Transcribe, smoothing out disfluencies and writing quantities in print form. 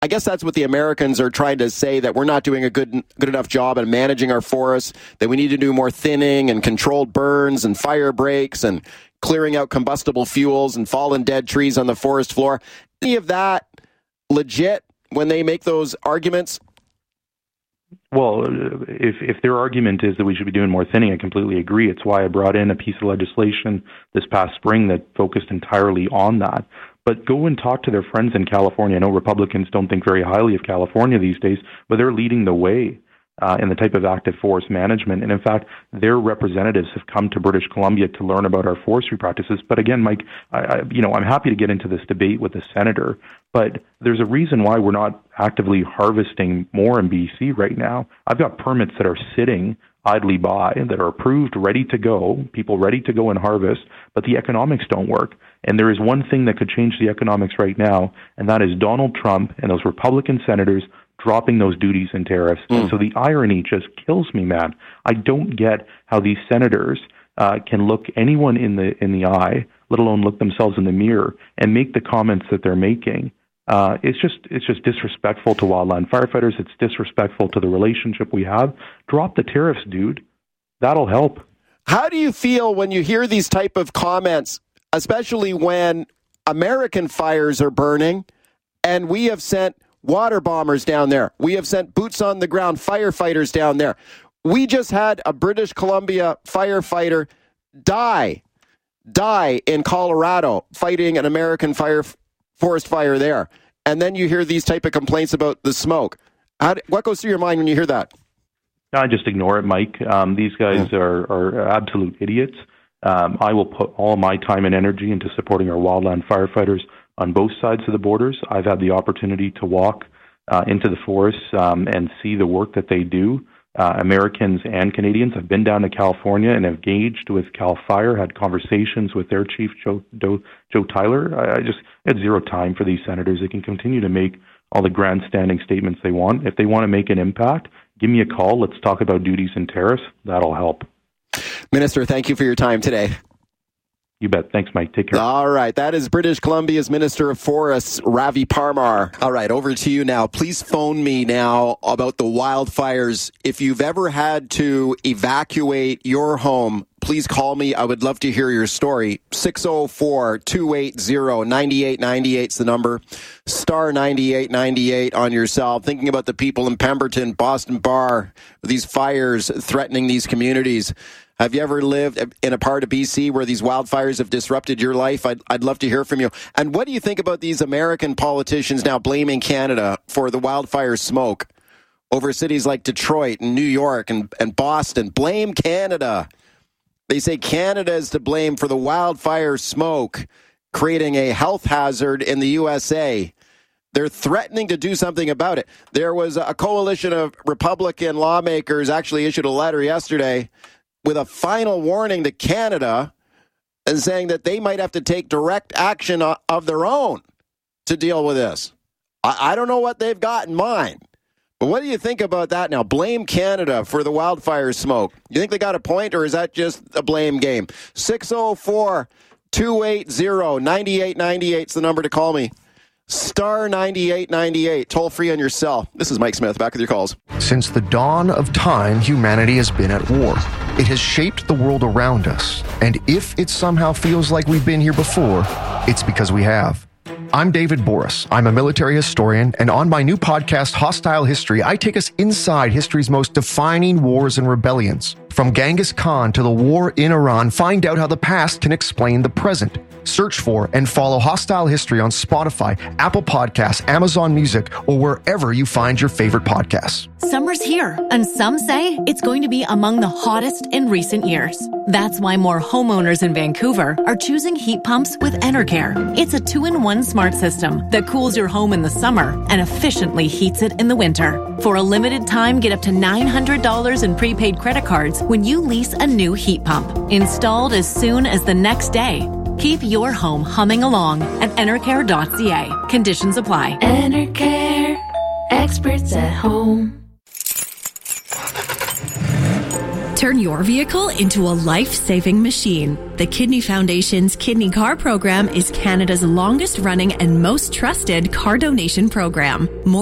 I guess that's what the Americans are trying to say, that we're not doing a good enough job at managing our forests, that we need to do more thinning and controlled burns and fire breaks and clearing out combustible fuels and fallen dead trees on the forest floor. Any of that legit when they make those arguments? Well, if their argument is that we should be doing more thinning, I completely agree. It's why I brought in a piece of legislation this past spring that focused entirely on that. But go and talk to their friends in California. I know Republicans don't think very highly of California these days, but they're leading the way in the type of active forest management. And in fact, their representatives have come to British Columbia to learn about our forestry practices. But again, Mike, I'm happy to get into this debate with the senator, but there's a reason why we're not actively harvesting more in BC right now. I've got permits that are sitting idly by, that are approved, ready to go, people ready to go and harvest, but the economics don't work. And there is one thing that could change the economics right now, and that is Donald Trump and those Republican senators dropping those duties and tariffs. And so the irony just kills me, man. I don't get how these senators can look anyone in the eye, let alone look themselves in the mirror, and make the comments that they're making. It's just disrespectful to wildland firefighters. It's disrespectful to the relationship we have. Drop the tariffs, dude. That'll help. How do you feel when you hear these type of comments, especially when American fires are burning and we have sent water bombers down there? We have sent boots on the ground firefighters down there. We just had a British Columbia firefighter die in Colorado fighting an American forest fire there. And then you hear these type of complaints about the smoke. What goes through your mind when you hear that? I just ignore it, Mike. These guys are absolute idiots. I will put all my time and energy into supporting our wildland firefighters on both sides of the borders. I've had the opportunity to walk into the forests and see the work that they do. Americans and Canadians have been down to California and engaged with CAL FIRE, had conversations with their chief, Joe Tyler. I just had zero time for these senators. They can continue to make all the grandstanding statements they want. If they want to make an impact, give me a call. Let's talk about duties and tariffs. That'll help. Minister, thank you for your time today. You bet. Thanks, Mike. Take care. All right. That is British Columbia's Minister of Forests, Ravi Parmar. All right. Over to you now. Please phone me now about the wildfires. If you've ever had to evacuate your home, please call me. I would love to hear your story. 604-280-9898 is the number. Star 9898 on your cell. Thinking about the people in Pemberton, Boston Bar, these fires threatening these communities. Have you ever lived in a part of BC where these wildfires have disrupted your life? I'd love to hear from you. And what do you think about these American politicians now blaming Canada for the wildfire smoke over cities like Detroit and New York and Boston? Blame Canada. They say Canada is to blame for the wildfire smoke, creating a health hazard in the USA. They're threatening to do something about it. There was a coalition of Republican lawmakers actually issued a letter yesterday with a final warning to Canada and saying that they might have to take direct action of their own to deal with this. I don't know what they've got in mind, but what do you think about that now? Blame Canada for the wildfire smoke. You think they got a point, or is that just a blame game? 604-280-9898 is the number to call me. Star 9898, toll free on your cell. This is Mike Smith, back with your calls. Since the dawn of time, humanity has been at war. It has shaped the world around us. And if it somehow feels like we've been here before, it's because we have. I'm David Boris. I'm a military historian, and on my new podcast, Hostile History, I take us inside history's most defining wars and rebellions. From Genghis Khan to the war in Iran, find out how the past can explain the present. Search for and follow Hostile History on Spotify, Apple Podcasts, Amazon Music, or wherever you find your favorite podcasts. Summer's here, and some say it's going to be among the hottest in recent years. That's why more homeowners in Vancouver are choosing heat pumps with Enercare. It's a 2-in-1 smart system that cools your home in the summer and efficiently heats it in the winter. For a limited time, get up to $900 in prepaid credit cards when you lease a new heat pump. Installed as soon as the next day. Keep your home humming along at Enercare.ca. Conditions apply. Enercare, experts at home. Turn your vehicle into a life-saving machine. The Kidney Foundation's Kidney Car Program is Canada's longest-running and most trusted car donation program. More